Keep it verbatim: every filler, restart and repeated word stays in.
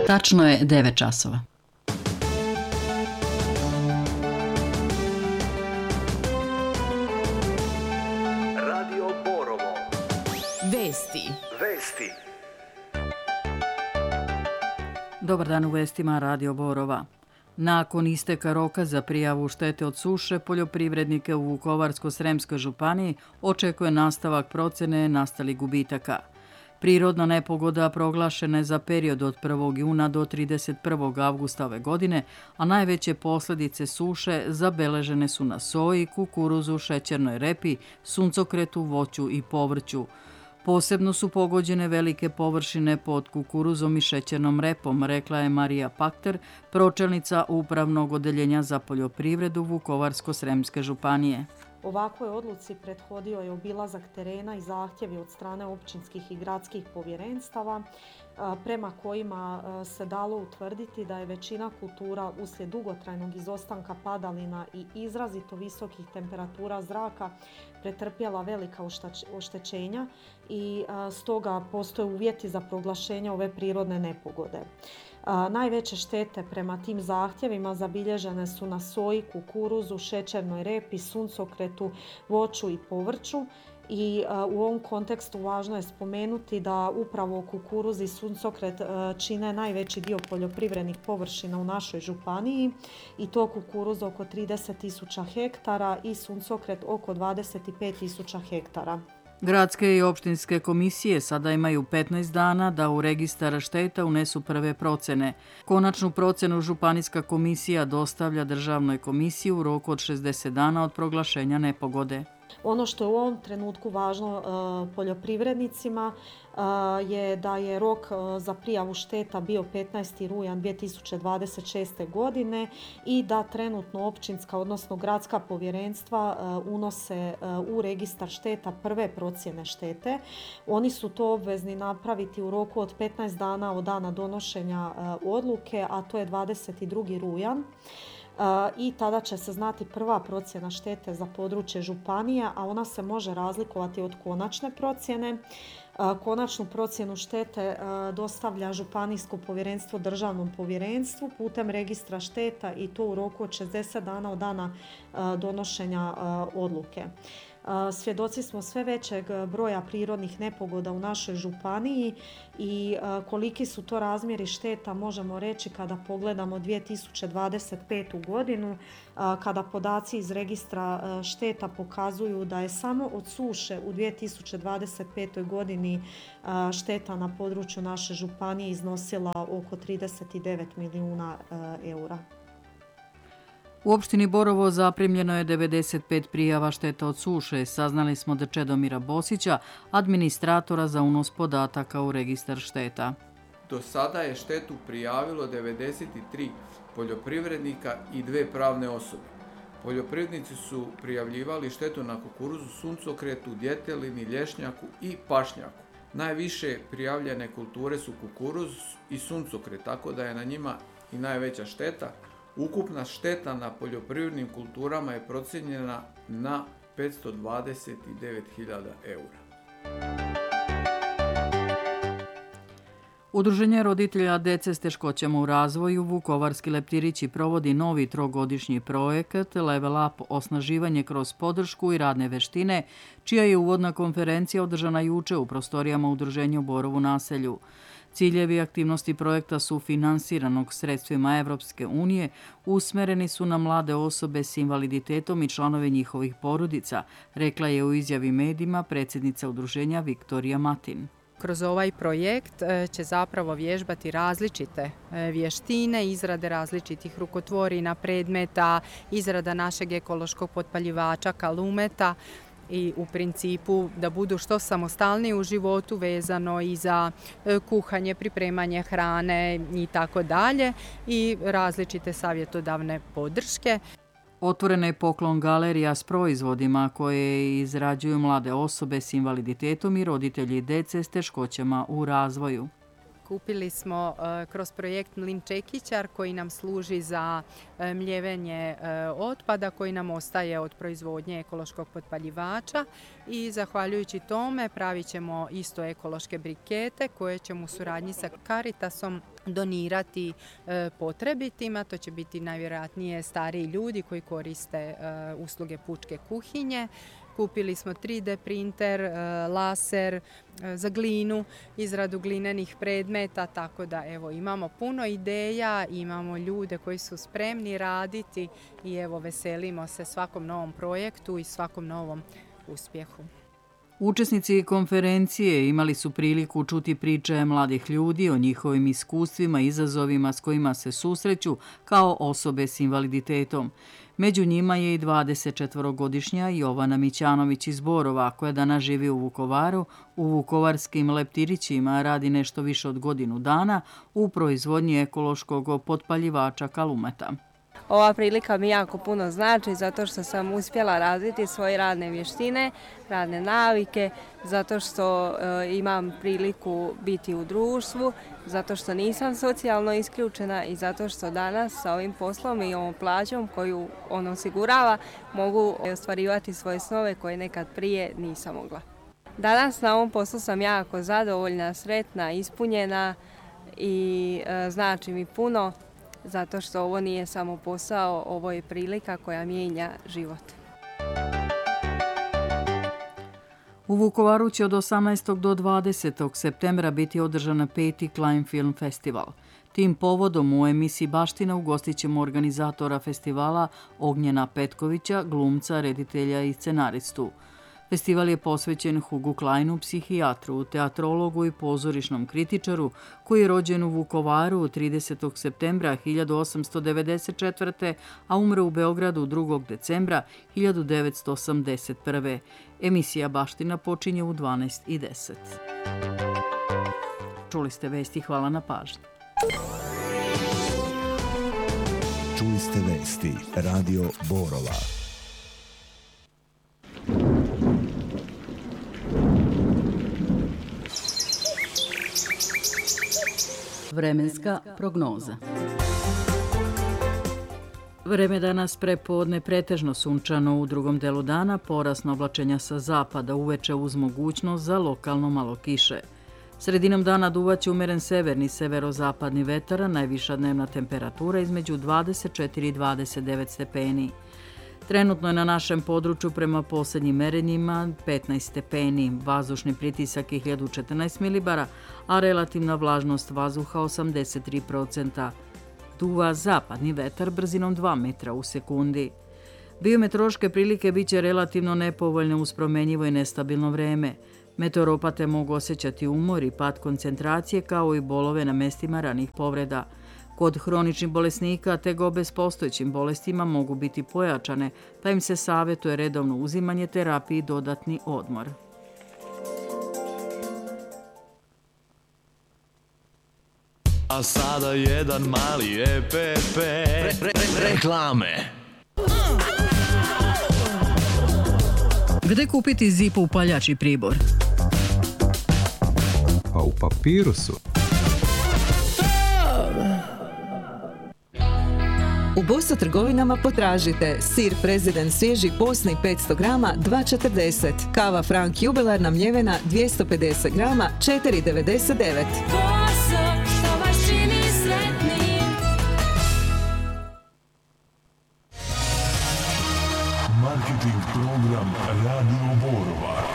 Tačno je devet časova. Radio Borovo. Vesti. Vesti. Dobar dan u vestima Radio Borova. Nakon isteka roka za prijavu štete od suše, poljoprivrednike u Vukovarsko-sremskoj županiji očekuje nastavak procjene nastalih gubitaka. Prirodna nepogoda proglašena je za period od prvog juna do trideset prvog avgusta ove godine, a najveće posljedice suše zabeležene su na soji, kukuruzu, šećernoj repi, suncokretu, voću i povrću. Posebno su pogođene velike površine pod kukuruzom i šećernom repom, rekla je Marija Pakter, pročelnica Upravnog odeljenja za poljoprivredu Vukovarsko-sremske županije. Ovakvoj odluci prethodio je obilazak terena i zahtjevi od strane općinskih i gradskih povjerenstava prema kojima se dalo utvrditi da je većina kultura uslijed dugotrajnog izostanka padalina i izrazito visokih temperatura zraka pretrpjela velika oštećenja i stoga postoje uvjeti za proglašenje ove prirodne nepogode. A, najveće štete prema tim zahtjevima zabilježene su na soji, kukuruzu, šećernoj repi, suncokretu, voću i povrću. I a, u ovom kontekstu važno je spomenuti da upravo kukuruz i suncokret a, čine najveći dio poljoprivrednih površina u našoj županiji i to kukuruz oko trideset tisuća hektara i suncokret oko dvadeset pet tisuća hektara. Gradske i opštinske komisije sada imaju petnaest dana da u registar šteta unesu prve procjene. Konačnu procjenu županijska komisija dostavlja državnoj komisiji u roku od šezdeset dana od proglašenja nepogode. Ono što je u ovom trenutku važno uh, poljoprivrednicima uh, je da je rok uh, za prijavu šteta bio petnaesti rujan dvije tisuće dvadeset šeste. godine i da trenutno općinska, odnosno gradska povjerenstva uh, unose uh, u registar šteta prve procjene štete. Oni su to obvezni napraviti u roku od petnaest dana od dana donošenja uh, odluke, a to je dvadeset drugi rujan. I tada će se znati prva procjena štete za područje županije, a ona se može razlikovati od konačne procjene. Konačnu procjenu štete dostavlja županijsko povjerenstvo državnom povjerenstvu putem registra šteta i to u roku od šezdeset dana od dana donošenja odluke. Svjedoci smo sve većeg broja prirodnih nepogoda u našoj županiji i koliki su to razmjeri šteta možemo reći kada pogledamo dvije tisuće dvadeset petu. godinu, kada podaci iz registra šteta pokazuju da je samo od suše u dvije tisuće dvadeset petoj. godini šteta na području naše županije iznosila oko trideset devet milijuna eura. U opštini Borovo zaprimljeno je devedeset pet prijava šteta od suše, saznali smo od Čedomira Bosića, administratora za unos podataka u registar šteta. Do sada je štetu prijavilo devedeset tri poljoprivrednika i dve pravne osobe. Poljoprivrednici su prijavljivali štetu na kukuruzu, suncokretu, djetelini, lješnjaku i pašnjaku. Najviše prijavljene kulture su kukuruz i suncokret, tako da je na njima i najveća šteta. Ukupna šteta na poljoprivrednim kulturama je procijenjena na petsto dvadeset devet hiljada eura. Udruženje roditelja dece s teškoćama u razvoju Vukovarski leptirići provodi novi trogodišnji projekat Level Up osnaživanje kroz podršku i radne veštine, čija je uvodna konferencija održana juče u prostorijama udruženja u Borovu naselju. Ciljevi aktivnosti projekta su finansiranog sredstvima Evropske unije, usmereni su na mlade osobe s invaliditetom i članove njihovih porodica, rekla je u izjavi medijima predsjednica udruženja Viktorija Matin. Kroz ovaj projekt će zapravo vježbati različite vještine, izrade različitih rukotvorina, predmeta, izrada našeg ekološkog potpaljivača kalumeta, i u principu da budu što samostalniji u životu vezano i za kuhanje, pripremanje hrane i tako dalje i različite savjetodavne podrške. Otvorena je poklon galerija s proizvodima koje izrađuju mlade osobe s invaliditetom i roditelji dece s teškoćama u razvoju. Kupili smo kroz projekt Mlin Čekićar koji nam služi za mljevenje otpada koji nam ostaje od proizvodnje ekološkog potpaljivača i zahvaljujući tome pravit ćemo isto ekološke brikete koje ćemo u suradnji sa Caritasom donirati potrebitima. To će biti najvjerojatnije stariji ljudi koji koriste usluge pučke kuhinje. Kupili smo tri D printer, laser za glinu, izradu glinenih predmeta, tako da evo imamo puno ideja, imamo ljude koji su spremni raditi i evo veselimo se svakom novom projektu i svakom novom uspjehu. Učesnici konferencije imali su priliku čuti priče mladih ljudi o njihovim iskustvima i izazovima s kojima se susreću kao osobe s invaliditetom. Među njima je i dvadesetčetvorogodišnja Jovana Mićanović iz Borova, koja danas živi u Vukovaru, u vukovarskim leptirićima radi nešto više od godinu dana u proizvodnji ekološkog potpaljivača kalumeta. Ova prilika mi jako puno znači zato što sam uspjela razviti svoje radne vještine, radne navike, zato što e, imam priliku biti u društvu, zato što nisam socijalno isključena i zato što danas sa ovim poslom i ovom plaćom koju on osigurava mogu ostvarivati svoje snove koje nekad prije nisam mogla. Danas na ovom poslu sam jako zadovoljna, sretna, ispunjena i e, znači mi puno. Zato što ovo nije samo posao, ovo je prilika koja mijenja život. U Vukovaru će od osamnaestog do dvadesetog septembra biti održan peti Klein Film Festival. Tim povodom u emisiji Baština ugostit ćemo organizatora festivala Ognjena Petkovića, glumca, reditelja i scenaristu. Festival je posvećen Hugu Kleinu, psihijatru, teatrologu i pozorišnom kritičaru, koji je rođen u Vukovaru tridesetog septembra hiljadu osamsto devedeset četvrte. a umre u Beogradu drugog decembra hiljadu devetsto osamdeset prve. Emisija Baština počinje u dvanaest i deset. Čuli ste vesti, hvala na pažnji. Čuli ste vesti, Radio Borova. Vremenska prognoza. Vreme danas prepodne pretežno sunčano, u drugom delu dana porasno oblačenja sa zapada, uveče uz mogućnost za lokalno malo kiše. Sredinom dana duvaće umeren severni severozapadni vetar, najviša dnevna temperatura između dvadeset četiri i dvadeset devet stepeni. Trenutno je na našem području prema posljednjim merenjima petnaest stepeni, vazdušni pritisak je hiljadu četrnaest milibara, a relativna vlažnost vazduha osamdeset tri procenta. Duva zapadni vetar brzinom dva metra u sekundi. Biometeorološke prilike bit će relativno nepovoljne uz promenjivo i nestabilno vreme. Meteoropate mogu osjećati umor i pad koncentracije kao i bolove na mestima ranih povreda. Kod hroničnih bolesnika tegobe s postojećim bolestima mogu biti pojačane, pa im se savjetuje redovno uzimanje terapije i dodatni odmor. A sada jedan mali E P P. Re, re, re, reklame. Gde kupiti Zipo upaljač i pribor? Pa u Papirusu. U Bosto trgovinama potražite sir Prezident svježi posni petsto grama dva četrdeset, kava Frank jubilarna mljevena dvjesto pedeset grama četiri devedeset devet. Bosto, što vas čini sretnim. Marketing program Radio Borova.